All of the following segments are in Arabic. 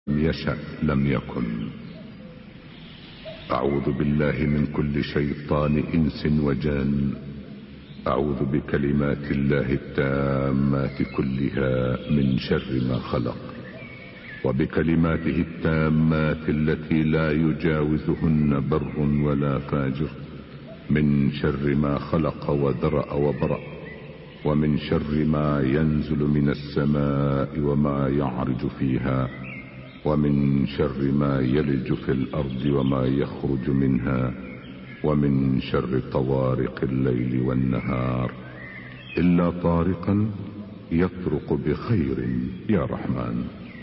يشأ لم يكن. أعوذ بالله من كل شيطان إنس وجان. أعوذ بكلمات الله التامات كلها من شر ما خلق، وبكلماته التامات التي لا يجاوزهن بر ولا فاجر، من شر ما خلق وذرأ وبرأ، ومن شر ما ينزل من السماء وما يعرج فيها، ومن شر ما يلج في الأرض وما يخرج منها، ومن شر طوارق الليل والنهار، إلا طارقا يطرق بخير يا رحمن.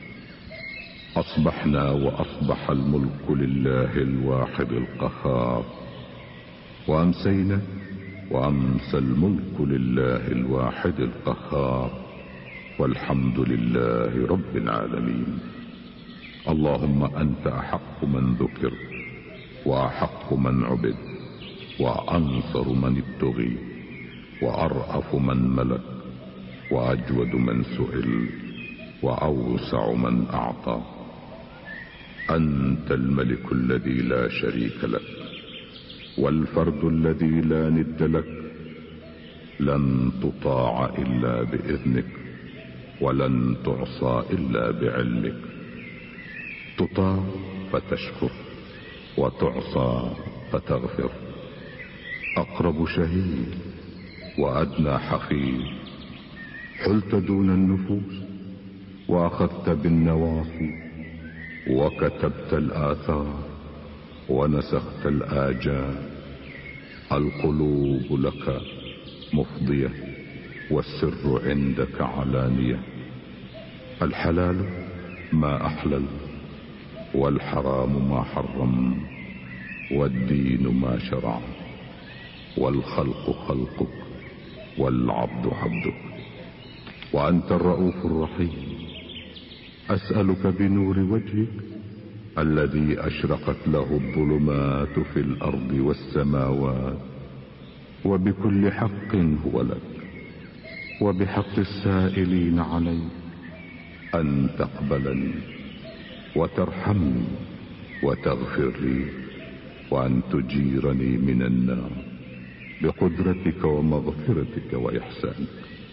أصبحنا وأصبح الملك لله الواحد القهار، وأمسينا وأمسى الملك لله الواحد القهار، والحمد لله رب العالمين. اللهم أنت أحق من ذكر، وأحق من عبد، وأنصر من ابتغي، وأرأف من ملك، وأجود من سئل، وأوسع من أعطى. أنت الملك الذي لا شريك لك، والفرد الذي لا ند لك. لن تطاع إلا بإذنك، ولن تعصى إلا بعلمك. تطاع فتشكر، وتعصى فتغفر. أقرب شهيد وأدنى حفيظ، حلت دون النفوس، وأخذت بالنواصي، وكتبت الآثار، ونسخت الآجال. القلوب لك مفضية، والسر عندك علانية. الحلال ما أحلل، والحرام ما حرم، والدين ما شرع، والخلق خلقك، والعبد عبدك. وأنت الرؤوف الرحيم. أسألك بنور وجهك الذي أشرقت له الظلمات في الأرض والسماوات، وبكل حق هو لك، وبحق السائلين عليك، أن تقبلني وترحمني وتغفر لي، وأن تجيرني من النار بقدرتك ومغفرتك وإحسانك.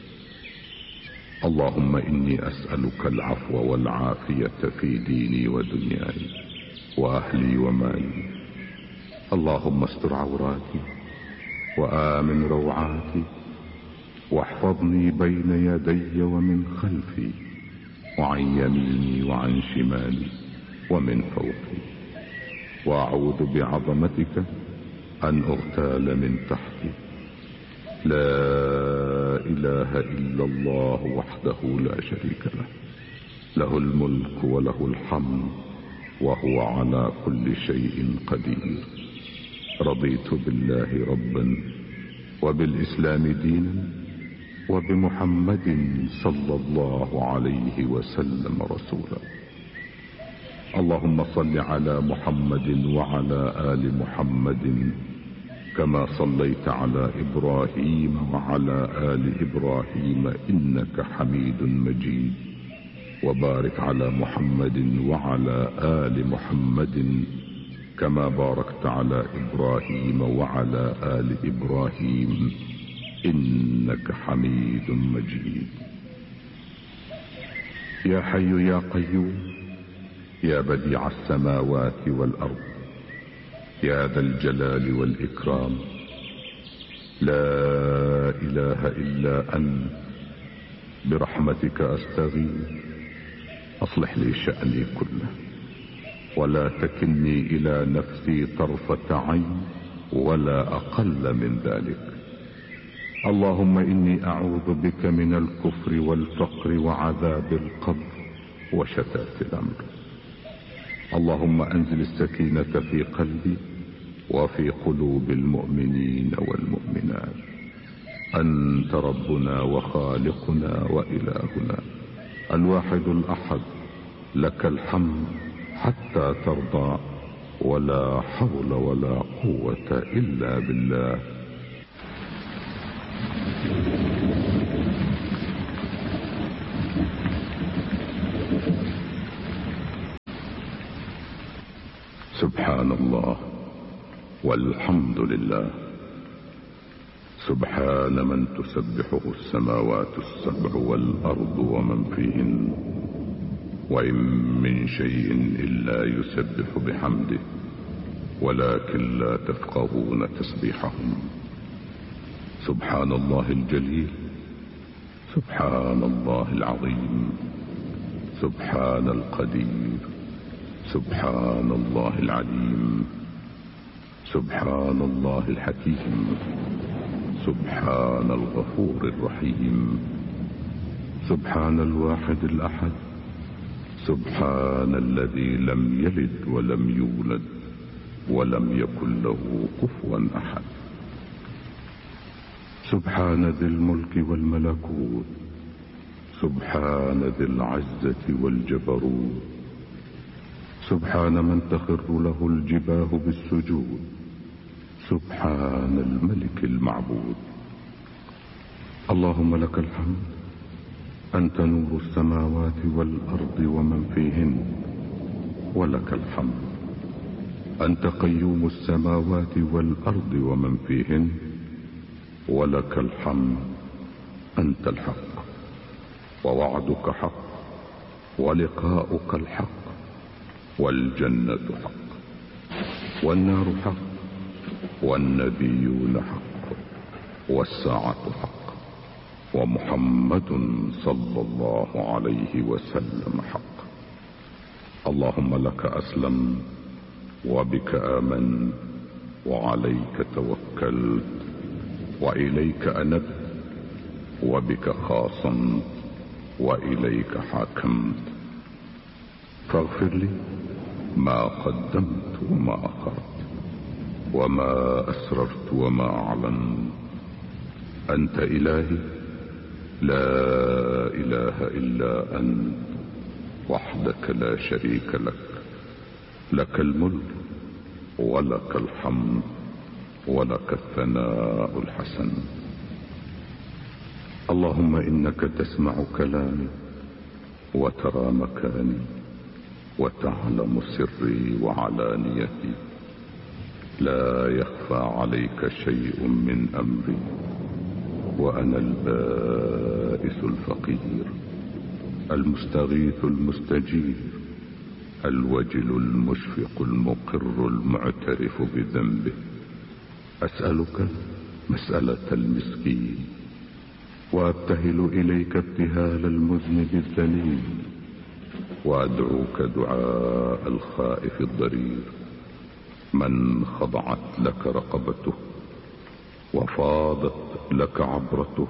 اللهم إني أسألك العفو والعافية في ديني ودنياي، وأهلي ومالي. اللهم استر عوراتي، وآمن روعاتي، واحفظني بين يدي ومن خلفي، وعن يميني وعن شمالي، ومن فوقي. وأعوذ بعظمتك أن أغتال من تحتي. لا إله إلا الله وحده لا شريك له، له الملك وله الحمد، وهو على كل شيء قدير. رضيت بالله ربا، وبالإسلام دينا، وبمحمد صلى الله عليه وسلم رسولا. اللهم صل على محمد وعلى آل محمد، كما صليت على إبراهيم وعلى آل إبراهيم إنك حميد مجيد. وبارك على محمد وعلى آل محمد، كما باركت على إبراهيم وعلى آل إبراهيم إنك حميد مجيد. يا حي يا قيوم، يا بديع السماوات والأرض، يا ذا الجلال والإكرام، لا إله إلا أنت، برحمتك أستغيث. أصلح لي شأني كله، ولا تكلني إلى نفسي طرفة عين ولا أقل من ذلك. اللهم إني أعوذ بك من الكفر والفقر وعذاب القبر وشتات الأمر. اللهم أنزل السكينة في قلبي وفي قلوب المؤمنين والمؤمنات. أنت ربنا وخالقنا وإلهنا الواحد الأحد، لك الحمد حتى ترضى، ولا حول ولا قوة إلا بالله. سبحان الله والحمد لله. سبحان من تسبحه السماوات السبع والأرض ومن فيهن، وإن من شيء إلا يسبح بحمده ولكن لا تفقهون تسبيحهم. سبحان الله الجليل، سبحان الله العظيم، سبحان القدير، سبحان الله العليم، سبحان الله الحكيم، سبحان الغفور الرحيم، سبحان الواحد الأحد، سبحان الذي لم يلد ولم يولد ولم يكن له كفوا أحد. سبحان ذي الملك والملكوت، سبحان ذي العزة والجبروت، سبحان من تخر له الجباه بالسجود، سبحان الملك المعبود. اللهم لك الحمد، أنت نور السماوات والأرض ومن فيهن، ولك الحمد أنت قيوم السماوات والأرض ومن فيهن، ولك الحمد أنت الحق، ووعدك حق، ولقاؤك الحق، والجنة حق، والنار حق، والنبيون حق، والساعة حق، ومحمد صلى الله عليه وسلم حق. اللهم لك أسلم، وبك آمن، وعليك توكلت، وإليك أنبت، وبك خاصمت، وإليك حاكمت. فاغفر لي ما قدمت وما أخرت، وما أسررت وما أعلنت. أنت إلهي، لا إله إلا أنت، وحدك لا شريك لك، لك الملك ولك الحمد ولك الثناء الحسن. اللهم إنك تسمع كلامي وترى مكاني وتعلم سري وعلانيتي، لا يخفى عليك شيء من أمري، وأنا البائس الفقير، المستغيث المستجير، الوجل المشفق المقر المعترف بذنبه. أسألك مسألة المسكين، وأبتهل إليك ابتهال المذنب الذليل، وأدعوك دعاء الخائف الضرير، من خضعت لك رقبته، وفاضت لك عبرته،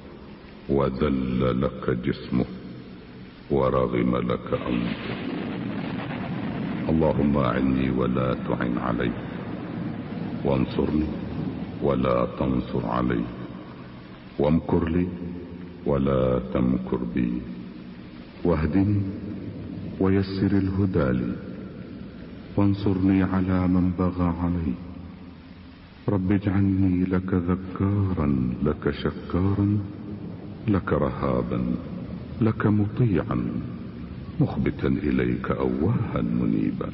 وذل لك جسمه، ورغم لك أنفه. اللهم أعني ولا تعن علي، وانصرني ولا تنصر علي، وامكر لي ولا تمكر بي، واهدني ويسر الهدى لي، وانصرني على من بغى علي. رب اجعلني لك ذكارا، لك شكارا، لك رهابا، لك مطيعا، مخبتا إليك أواها منيبا.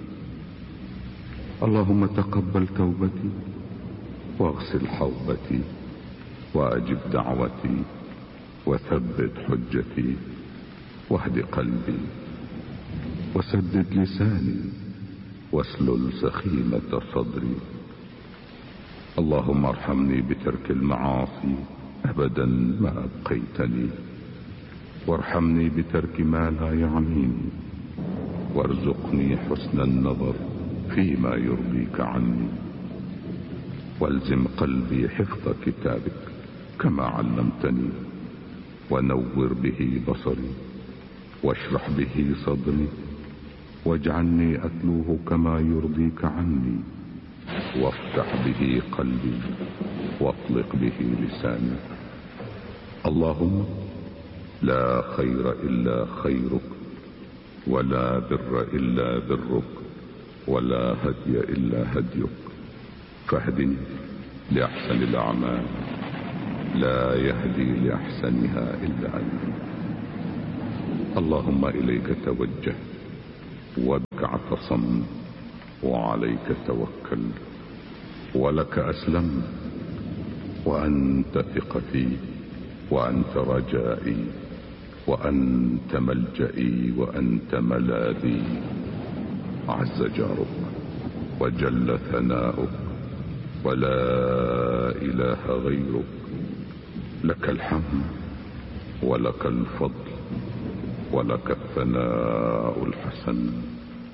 اللهم تقبل توبتي، واغسل حوبتي، وأجب دعوتي، وثبت حجتي، واهد قلبي، وسدد لساني، واسلل سخيمة صدري. اللهم ارحمني بترك المعاصي أبدا ما أبقيتني، وارحمني بترك ما لا يعنيني، وارزقني حسن النظر فيما يرضيك عني، والزم قلبي حفظ كتابك كما علمتني، ونور به بصري، واشرح به صدري، واجعلني أتلوه كما يرضيك عني، وافتح به قلبي، واطلق به لساني. اللهم لا خير إلا خيرك، ولا بر إلا برك، ولا هدي إلا هديك، فاهدني لأحسن الأعمال، لا يهدي لأحسنها إلا أنت. اللهم إليك توجهت، وبك اعتصمت، وعليك توكلت ولك أسلمت، وأنت ثقتي وأنت رجائي وأنت ملجئي وأنت ملاذي. عز جارك وجل ثناؤك ولا إله غيرك، لك الحمد ولك الفضل ولك الثناء الحسن.